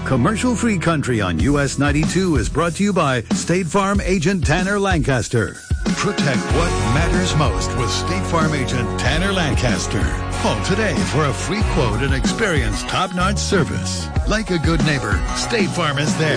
Commercial-free country on US 92 is brought to you by State Farm agent Tanner Lancaster. Protect what matters most with State Farm agent Tanner Lancaster. Call today for a free quote and experience top-notch service. Like a good neighbor, State Farm is there.